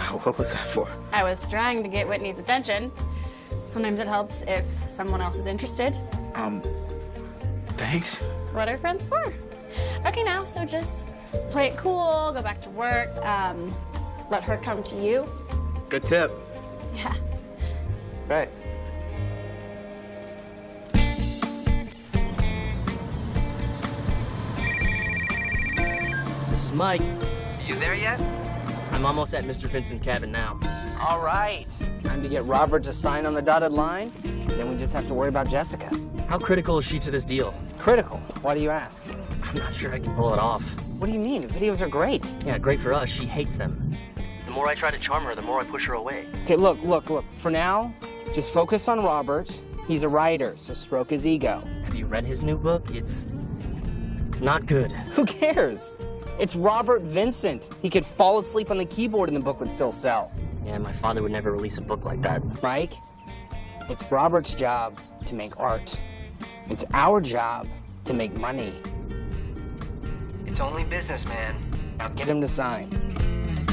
What was that for? I was trying to get Whitney's attention. Sometimes it helps if someone else is interested. Thanks. What are friends for? Okay, now, so just play it cool, go back to work, let her come to you. Good tip. Yeah. Thanks. This is Mike. You there yet? I'm almost at Mr. Vincent's cabin now. All right. Time to get Robert to sign on the dotted line. Then we just have to worry about Jessica. How critical is she to this deal? Critical? Why do you ask? I'm not sure I can pull it off. What do you mean? The videos are great. Yeah, great for us. She hates them. The more I try to charm her, the more I push her away. Okay, look. For now, just focus on Robert. He's a writer, so stroke his ego. Have you read his new book? It's not good. Who cares? It's Robert Vincent. He could fall asleep on the keyboard and the book would still sell. Yeah, my father would never release a book like that. Mike, it's Robert's job to make art. It's our job to make money. It's only business, man. Now get him to sign.